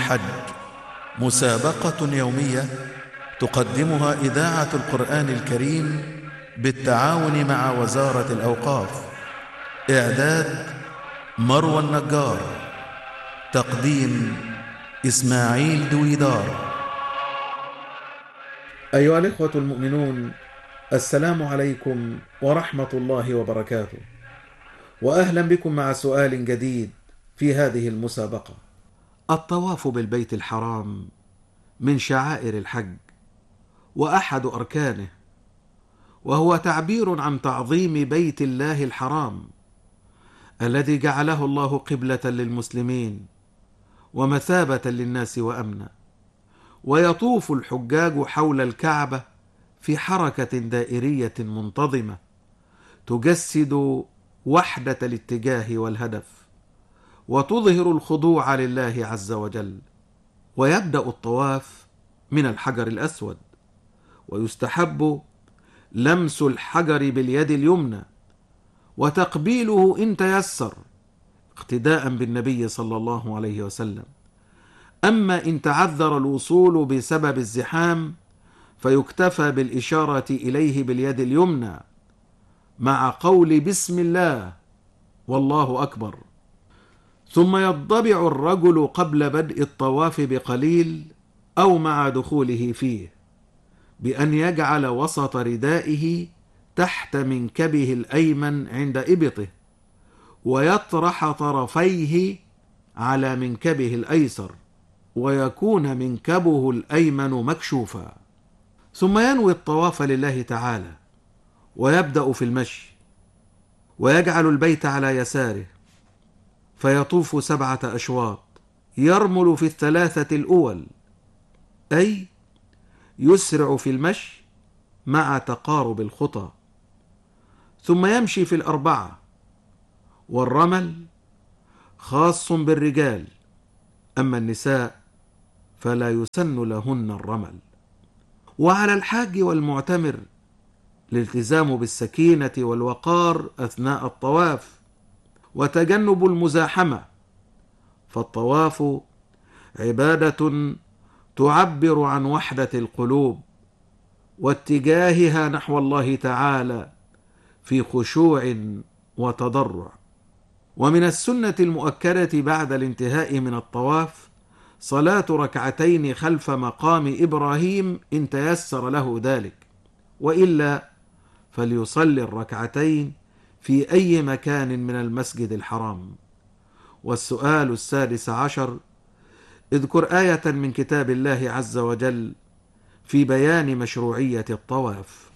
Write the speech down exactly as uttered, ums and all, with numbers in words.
الحج، مسابقة يومية تقدمها إذاعة القرآن الكريم بالتعاون مع وزارة الأوقاف. إعداد مروى النجار، تقديم إسماعيل دويدار. أيها الإخوة المؤمنون، السلام عليكم ورحمة الله وبركاته، وأهلا بكم مع سؤال جديد في هذه المسابقة. الطواف بالبيت الحرام من شعائر الحج وأحد أركانه، وهو تعبير عن تعظيم بيت الله الحرام الذي جعله الله قبلة للمسلمين ومثابة للناس وأمنا. ويطوف الحجاج حول الكعبة في حركة دائرية منتظمة تجسد وحدة الاتجاه والهدف، وتظهر الخضوع لله عز وجل. ويبدأ الطواف من الحجر الأسود، ويستحب لمس الحجر باليد اليمنى وتقبيله إن تيسر، اقتداء بالنبي صلى الله عليه وسلم. أما إن تعذر الوصول بسبب الزحام فيكتفى بالإشارة إليه باليد اليمنى مع قول بسم الله والله أكبر. ثم يضبع الرجل قبل بدء الطواف بقليل أو مع دخوله فيه بأن يجعل وسط ردائه تحت منكبه الأيمن عند إبطه، ويطرح طرفيه على منكبه الأيسر، ويكون منكبه الأيمن مكشوفا. ثم ينوي الطواف لله تعالى، ويبدأ في المشي، ويجعل البيت على يساره، فيطوف سبعة أشواط، يرمل في الثلاثة الأول، أي يسرع في المشي مع تقارب الخطى، ثم يمشي في الأربعة. والرمل خاص بالرجال، أما النساء فلا يسن لهن الرمل. وعلى الحاج والمعتمر الالتزام بالسكينة والوقار أثناء الطواف، وتجنب المزاحمة، فالطواف عبادة تعبر عن وحدة القلوب واتجاهها نحو الله تعالى في خشوع وتضرع. ومن السنة المؤكدة بعد الانتهاء من الطواف صلاة ركعتين خلف مقام إبراهيم إن تيسر له ذلك، وإلا فليصلي الركعتين في أي مكان من المسجد الحرام. والسؤال السادس عشر: اذكر آية من كتاب الله عز وجل في بيان مشروعية الطواف.